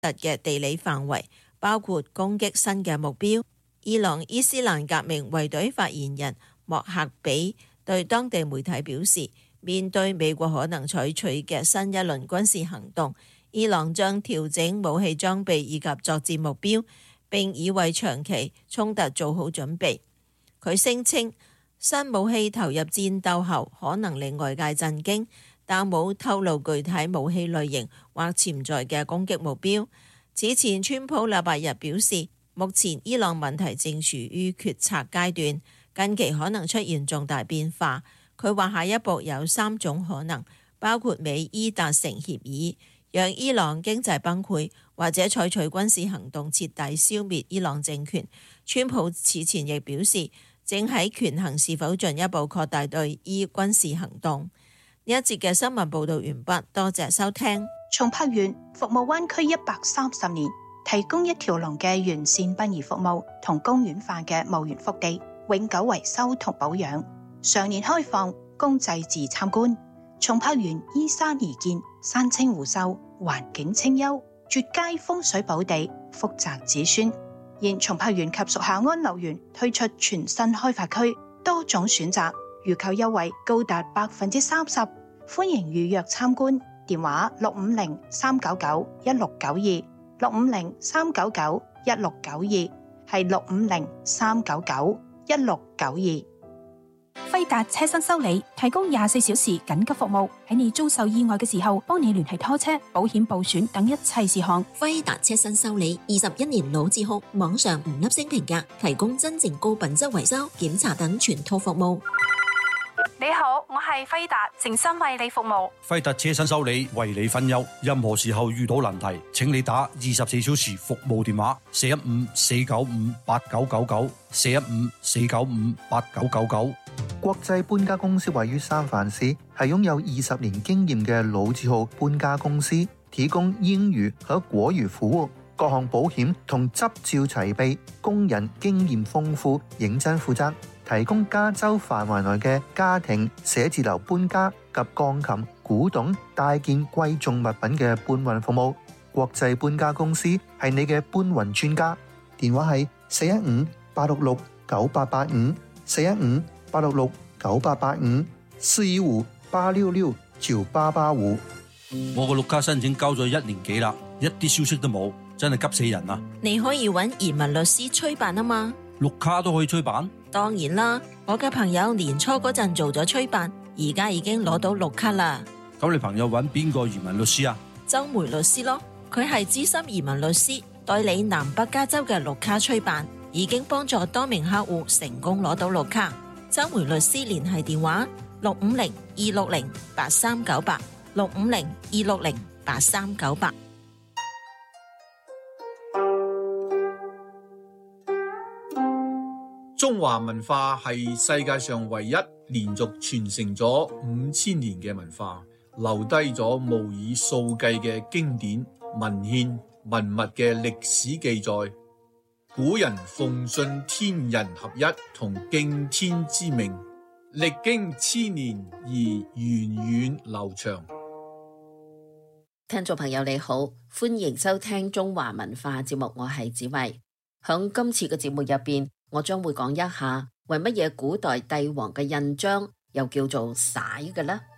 嘅地理範圍，包括攻擊新嘅目標。伊朗伊斯蘭革命衛隊發言人莫克比對當地媒體表示，面對美國可能採取嘅新一輪軍事行動，伊朗將調整武器裝備以及作戰目標，並已為長期衝突做好準備。佢聲稱新武器投入戰鬥後可能令外界震驚，但冇透露具體武器類型或潛在嘅攻擊目標。此前川普禮拜日表示，目前伊朗問題正處於決策階段，近期可能出現重大變化。佢話下一步有3種可能，包括美伊達成協議，讓伊朗經濟崩潰，或者採取軍事行動徹底消滅伊朗政權。川普此前亦表示，正喺權衡是否進一步擴大對伊軍事行動。呢一節嘅新聞報導完畢，多謝收聽。 松柏園服務灣區130年，提供一條龍嘅完善殯儀服務同公園化嘅墓園福地，永久維修同保養，常年開放供祭祀參觀。松柏園依山而建，山清湖秀，環境清幽，絕佳風水寶地，福澤子孫。現松柏園及屬下安樂園推出全新開發區，多種選擇，預購優惠高達30%，歡迎預約參觀。電話650-399-1692，650-399-1692，係650-399-1692。 輝達車身修理提供24小時緊急服務，喺你遭受意外嘅時候，幫你聯繫拖車、保險報損等一切事項。 輝達車身修理21年老字號，網上5粒星評價，提供真正高品質維修、檢查等全套服務。 你好，我係輝達，誠心為你服務。 輝達車身修理為你分憂，任何時候遇到難題，請你打24小時服務電話415-495-8999，415-495-8999。 國際搬家公司位於三藩市，係擁有20年經驗嘅老字號搬家公司，提供英語和國語服務，各項保險同執照齊備，工人經驗豐富，認真負責。提供加州範圍內嘅家庭、寫字樓搬家及鋼琴、古董、大件貴重物品嘅搬運服務。國際搬家公司係你嘅搬運專家。電話係415-866-9885，415-866-9885，415-866-9885。 我個綠卡申請交咗1年幾啦，一啲消息都冇，真係急死人啊！ 你可以揾移民律師催辦啊嘛。 綠卡都可以催辦？ 當然啦，我嘅朋友年初嗰陣做咗催辦，而家已經攞到綠卡啦。 咁你朋友揾邊個移民律師啊？ 周梅律師咯，佢係資深移民律師，代理南北加州嘅綠卡催辦，已經幫助多名客戶成功攞到綠卡。周梅律師聯繫電話650-260-8398，650-260-8398。 中華文化係世界上唯一連續傳承咗5000年嘅文化，留低咗無以數計嘅經典文獻文物嘅歷史記載。古人奉信天人合一同敬天之命，歷經千年而源遠流長。 聽眾朋友你好，歡迎收聽中華文化節目，我係子慧。響今次嘅節目入邊，我將會講一下為乜嘢古代帝王嘅印章又叫做璽嘅呢？